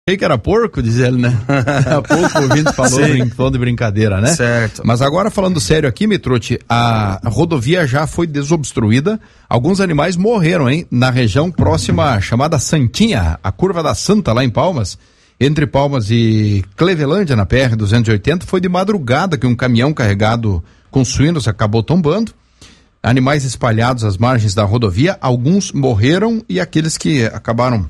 Achei que era porco, diz ele, né? Há pouco o ouvinte falou de brincadeira, né? Certo. Mas agora falando sério aqui, Mitrucci, a rodovia já foi desobstruída, alguns animais morreram, hein? Na região próxima, chamada Santinha, a curva da Santa lá em Palmas, entre Palmas e Clevelândia, na PR-280, foi de madrugada que um caminhão carregado com suínos acabou tombando, animais espalhados às margens da rodovia, alguns morreram e aqueles que acabaram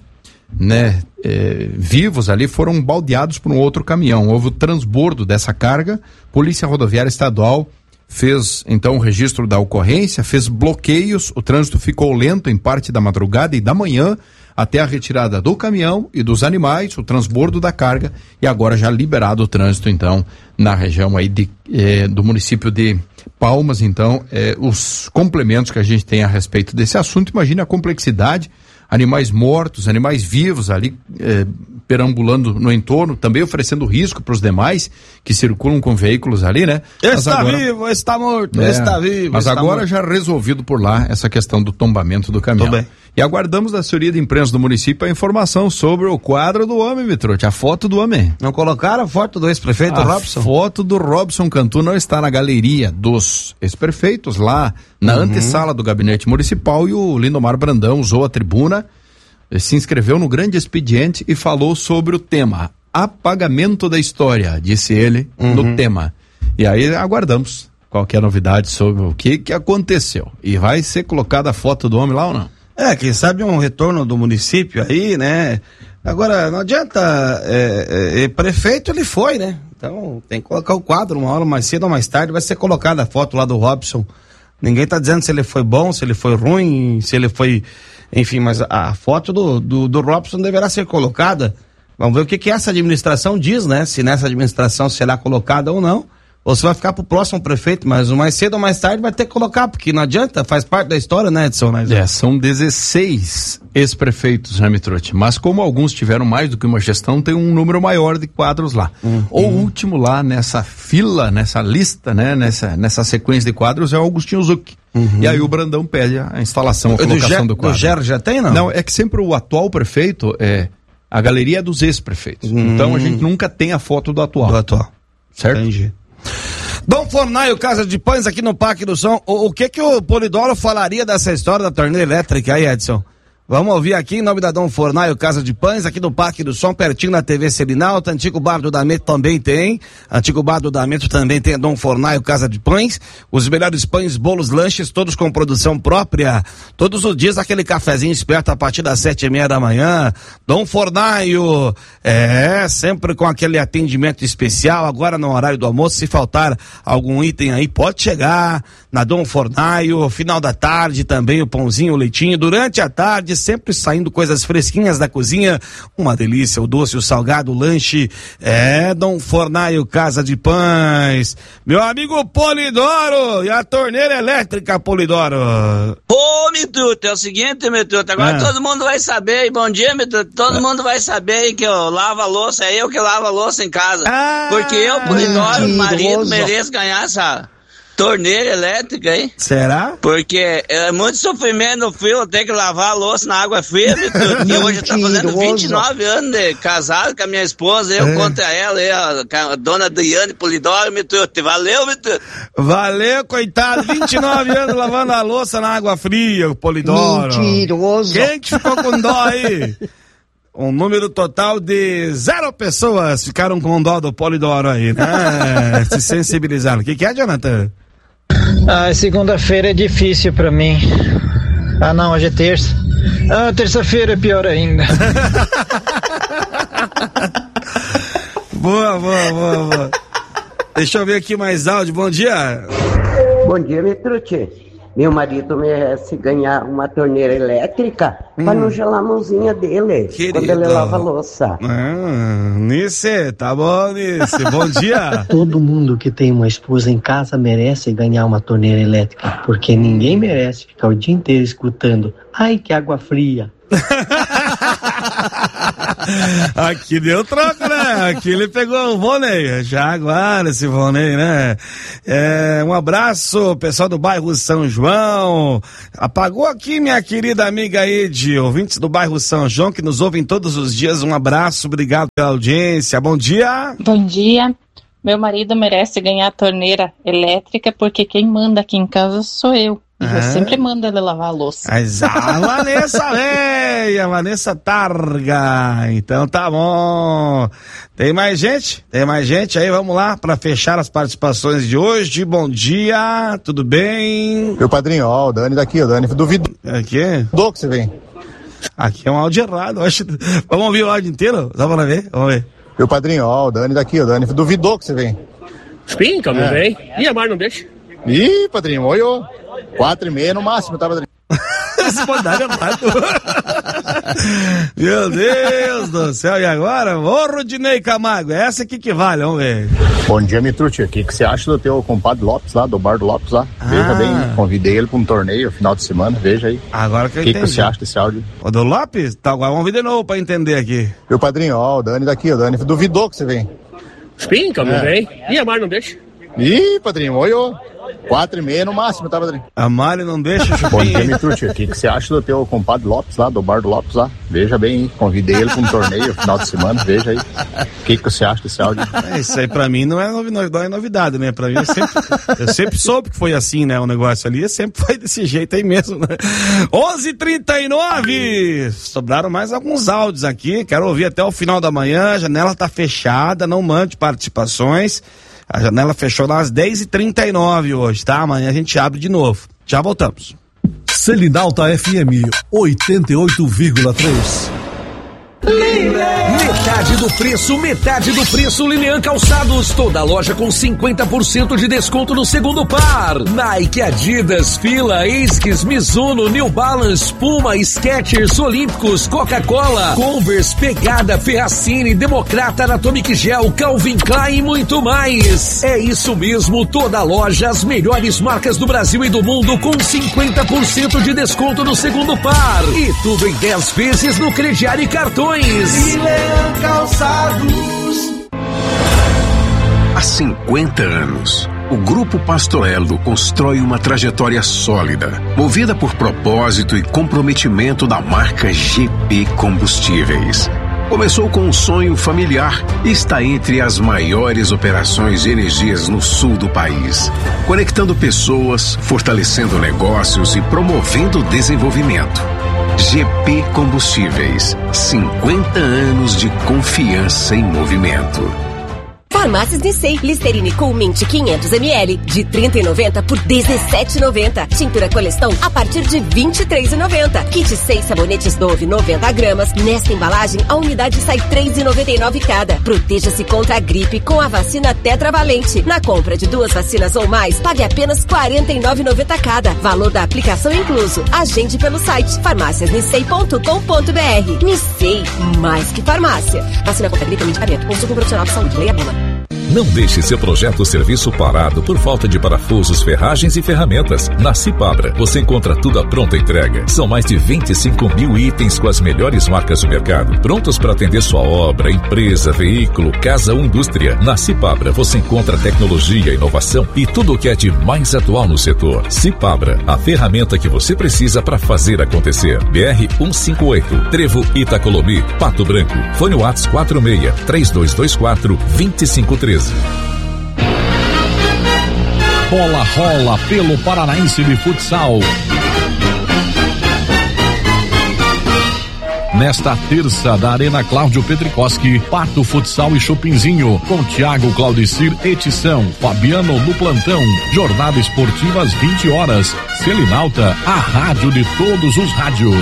vivos ali foram baldeados por um outro caminhão. Houve o transbordo dessa carga. Polícia Rodoviária Estadual fez então o registro da ocorrência, fez bloqueios, o trânsito ficou lento em parte da madrugada e da manhã até a retirada do caminhão e dos animais, o transbordo da carga, e agora já liberado o trânsito então na região aí do município de Palmas. Então os complementos que a gente tem a respeito desse assunto, imagine a complexidade. Animais mortos, animais vivos ali perambulando no entorno, também oferecendo risco para os demais que circulam com veículos ali, né? Vivo, está morto, está vivo. Mas agora já resolvido por lá essa questão do tombamento do caminhão. Bem. E aguardamos da assessoria de imprensa do município a informação sobre o quadro do homem, Mitrucci, a foto do homem. Não colocaram a foto do ex-prefeito Robson? A foto do Robson Cantu não está na galeria dos ex-prefeitos, lá na antessala do gabinete municipal, e o Lindomar Brandão usou a tribuna, se inscreveu no grande expediente e falou sobre o tema apagamento da história, disse ele no tema. E aí aguardamos qualquer novidade sobre o que aconteceu. E vai ser colocada a foto do homem lá ou não? Quem sabe um retorno do município aí, né? Agora, não adianta, prefeito ele foi, né? Então tem que colocar o quadro, uma hora mais cedo ou mais tarde vai ser colocada a foto lá do Robson. Ninguém tá dizendo se ele foi bom, se ele foi ruim, se ele foi... Enfim, mas a foto do Robson deverá ser colocada. Vamos ver o que essa administração diz, né? Se nessa administração será colocada ou não. Ou se vai ficar pro próximo prefeito, mas mais cedo ou mais tarde vai ter que colocar, porque não adianta, faz parte da história, né, Edson? São 16 ex-prefeitos, né, Mitrucci? Mas como alguns tiveram mais do que uma gestão, tem um número maior de quadros lá. O último lá nessa fila, nessa lista, né, nessa sequência de quadros é o Augustinho Zucchi. E aí o Brandão pede a instalação, a colocação do quadro. O Ger já tem, não? Não, é que sempre o atual prefeito a galeria é dos ex-prefeitos. Então a gente nunca tem a foto do atual. Certo? Entendi. Dom Fornaio, Casa de Pães, aqui no Parque do Som. O que o Polidoro falaria dessa história da torneira elétrica aí, Edson? Vamos ouvir aqui em nome da Dom Fornaio, Casa de Pães, aqui no Parque do Som, pertinho na TV Selinalta. Antigo Bar do Damento também tem. Antigo Bar do Damento também tem a Dom Fornaio, Casa de Pães. Os melhores pães, bolos, lanches, todos com produção própria. Todos os dias aquele cafezinho esperto a partir das 7:30 da manhã. Dom Fornaio, sempre com aquele atendimento especial. Agora no horário do almoço, se faltar algum item aí, pode chegar na Dom Fornaio. Final da tarde também o pãozinho, o leitinho. Durante a tarde, sempre saindo coisas fresquinhas da cozinha, uma delícia, o doce, o salgado, o lanche, Dom Fornaio, Casa de Pães. Meu amigo Polidoro, e a torneira elétrica, Polidoro? Ô, Mitrucci, é o seguinte, Mitrucci, agora todo mundo vai saber, bom dia, Mitrucci, todo mundo vai saber que eu lavo a louça, é eu que lavo a louça em casa, porque eu, Polidoro, marido, mereço ganhar essa torneira elétrica, hein? Será? Porque é muito sofrimento no frio, eu tenho que lavar a louça na água fria, e hoje eu tô fazendo 29 anos de casado com a minha esposa, eu contra ela, a dona Diane Polidoro, Mitrucci. Valeu, Mitrucci. Valeu, coitado, 29 anos lavando a louça na água fria, Polidoro. Mentiroso. Quem que ficou com dó aí? Um número total de 0 pessoas ficaram com dó do Polidoro aí, né? Se sensibilizaram. O que é, Jonathan? Segunda-feira é difícil pra mim. Não, hoje é terça. Terça-feira é pior ainda. Boa. Deixa eu ver aqui mais áudio. Bom dia. Bom dia, Mitrucci. Meu marido merece ganhar uma torneira elétrica para não gelar a mãozinha dele quando ele lava a louça. Nice, tá bom, Nice. Bom dia. Todo mundo que tem uma esposa em casa merece ganhar uma torneira elétrica, porque ninguém merece ficar o dia inteiro escutando: ai, que água fria. Aqui deu troco, né? Aqui ele pegou o Vonei, Jaguar esse Vonei, né? Um abraço, pessoal do bairro São João. Apagou aqui minha querida amiga Ed, ouvintes do bairro São João que nos ouvem todos os dias. Um abraço, obrigado pela audiência. Bom dia. Bom dia. Meu marido merece ganhar a torneira elétrica porque quem manda aqui em casa sou eu. E eu sempre mando ele lavar a louça. Mas a Vanessa véia, Vanessa Targa. Então tá bom. Tem mais gente? Aí, vamos lá para fechar as participações de hoje. Bom dia, tudo bem? Meu padrinho, ó, o Dani daqui, o Dani duvidou. Aqui? Do que você vem? Aqui é um áudio errado. Vamos ouvir o áudio inteiro? Só para ver? Vamos ver. Meu padrinho, ó, o Dani daqui, o Dani duvidou que você vem. Pinca, não vem. E a Mar não deixa? Ih, padrinho, olhou. 4,5 no máximo, tá, padrinho? Esse mandado é mato. Meu Deus do céu, e agora? Ô, Rudinei Camargo, é essa aqui que vale, vamos ver. Bom dia, Mitrucci, o que você acha do teu compadre Lopes lá, do bar do Lopes lá? Veja bem, convidei ele pra um torneio no final de semana, veja aí. Agora que eu entendi. O que você acha desse áudio? O do Lopes? Tá, agora vamos ver de novo pra entender aqui. Meu padrinho, ó, o Dani daqui, o Dani duvidou que você vem. Pinca, não vem. E a Mar não deixa? Ih, padrinho, olhou. 4,5 no máximo, tá, padrinho? A Mari não deixa, Chupinha. Bom dia, Mitrucci, o que você acha do teu compadre Lopes lá, do bar do Lopes lá? Veja bem, convidei ele para um torneio no final de semana, veja aí. O que você acha desse áudio? Isso aí pra mim não é novidade, né? Pra mim eu sempre soube que foi assim, né? O negócio ali sempre foi desse jeito aí mesmo, né? 11h39! Sobraram mais alguns áudios aqui, quero ouvir até o final da manhã, a janela tá fechada, não mande participações. A janela fechou às 10h39 hoje, tá? Amanhã a gente abre de novo. Já voltamos. Selinalta FM 88,3. Metade do preço Lilian Calçados. Toda loja com 50% de desconto no segundo par. Nike, Adidas, Fila, Asics, Mizuno, New Balance, Puma, Skechers, Olímpicos, Coca-Cola, Converse, Pegada, Ferracini, Democrata, Anatomic Gel, Calvin Klein e muito mais. É isso mesmo, toda loja, as melhores marcas do Brasil e do mundo com 50% de desconto no segundo par. E tudo em 10 vezes no crediário e cartões. Lilian Calçados. Há 50 anos, o Grupo Pastorello constrói uma trajetória sólida, movida por propósito e comprometimento da marca GP Combustíveis. Começou com um sonho familiar e está entre as maiores operações de energias no sul do país, conectando pessoas, fortalecendo negócios e promovendo o desenvolvimento. GP Combustíveis, 50 anos de confiança em movimento. Farmácias Nissei, Listerine com Mint 500 ml de R$ 30,90 por R$ 17,90. Tintura Colestão a partir de R$ 23,90. Kit 6 sabonetes Dove 90 gramas. Nesta embalagem, a unidade sai R$ 3,99 cada. Proteja-se contra a gripe com a vacina Tetravalente. Na compra de 2 vacinas ou mais, pague apenas R$ 49,90 cada. Valor da aplicação incluso. Agende pelo site farmáciasnissei.com.br. Nissei, mais que farmácia. Vacina contra a gripe é medicamento. Consulte um profissional de saúde. Leia a bula. Não deixe seu projeto ou serviço parado por falta de parafusos, ferragens e ferramentas. Na Cipabra, você encontra tudo à pronta entrega. São mais de 25 mil itens com as melhores marcas do mercado, prontos para atender sua obra, empresa, veículo, casa ou indústria. Na Cipabra, você encontra tecnologia, inovação e tudo o que é de mais atual no setor. Cipabra, a ferramenta que você precisa para fazer acontecer. BR 158, Trevo Itacolomi, Pato Branco. Fone WhatsApp 46-3224-2513. Bola rola pelo Paranaense de Futsal. Nesta terça, da Arena Cláudio Petrikoski, Pato Futsal e Chopinzinho, com Thiago Claudicir Etição, Fabiano no plantão. Jornada esportiva às 20 horas. Selinalta, a rádio de todos os rádios.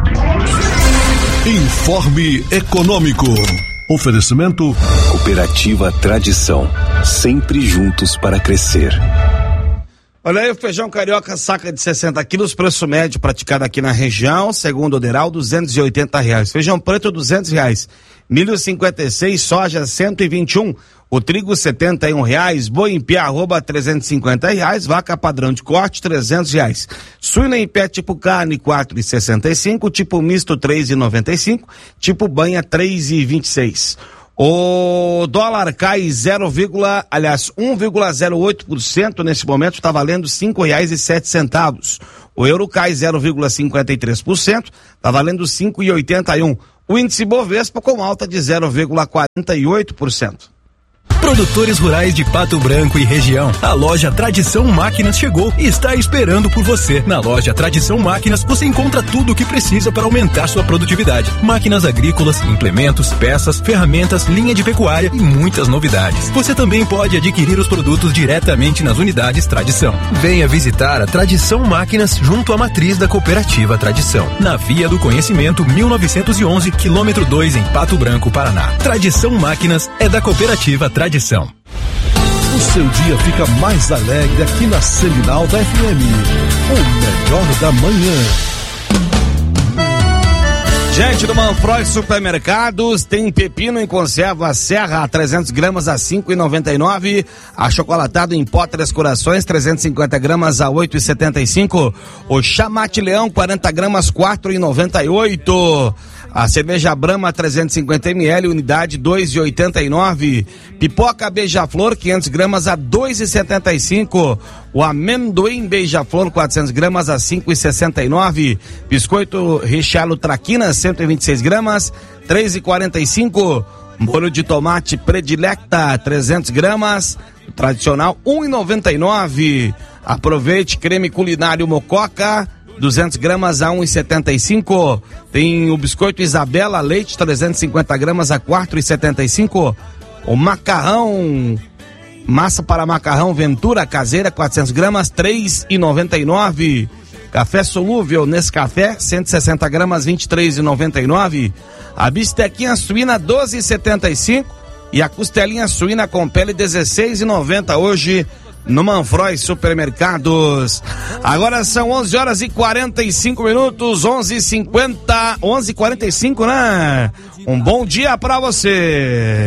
Informe Econômico. Oferecimento Cooperativa Tradição, sempre juntos para crescer. Olha aí, o feijão carioca, saca de 60 quilos, preço médio praticado aqui na região, segundo o Deral, R$280. Feijão preto, R$200. Milho 56, soja 121. O trigo R$71, boi em pé arroba R$350, vaca padrão de corte R$300. Suína em pé tipo carne R$4,65, tipo misto R$3,95, tipo banha R$3,26. O dólar cai 1,08% nesse momento, está valendo R$5,07. O euro cai 0,53%, está valendo R$5,81. O índice Bovespa com alta de 0,48%. Produtores rurais de Pato Branco e região. A loja Tradição Máquinas chegou e está esperando por você. Na loja Tradição Máquinas você encontra tudo o que precisa para aumentar sua produtividade. Máquinas agrícolas, implementos, peças, ferramentas, linha de pecuária e muitas novidades. Você também pode adquirir os produtos diretamente nas unidades Tradição. Venha visitar a Tradição Máquinas junto à matriz da Cooperativa Tradição. Na Via do Conhecimento 1911, quilômetro 2 em Pato Branco, Paraná. Tradição Máquinas é da Cooperativa Tradição. O seu dia fica mais alegre aqui na Seminal da FM. O melhor da manhã. Gente, do Manfroy Supermercados tem pepino em conserva Serra, 300 gramas a 5,99. Achocolatado em pó Três Corações, 350 gramas a 8,75. O Chamate Leão, 40 gramas, 4,98. A cerveja Brahma 350 ml, unidade 2,89. Pipoca Beija-Flor 500 gramas a 2,75. O amendoim Beija-Flor 400 gramas a 5,69. Biscoito recheado Traquinas 126 gramas 3,45. Molho de tomate Predilecta 300 gramas, tradicional 1,99. Aproveite creme culinário Mococa 200 gramas a 1,75. Tem o biscoito Isabela Leite 350 gramas a 4,75. O macarrão, massa para macarrão Ventura caseira 400 gramas 3,99. Café solúvel Nescafé 160 gramas 23,99. A bistequinha suína 12,75 e a costelinha suína com pele 16,90 hoje no Manfroy Supermercados. Agora são 11h45, 11h45, né? Um bom dia pra você.